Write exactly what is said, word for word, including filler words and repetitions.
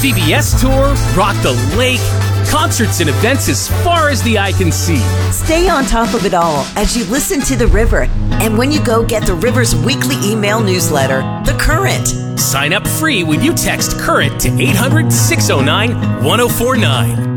C B S Tour, Rock the Lake, concerts and events as far as the eye can see. Stay on top of it all as you listen to The River and when you go get The River's weekly email newsletter, The Current. Sign up free when you text CURRENT to eight hundred, six oh nine, one oh four nine.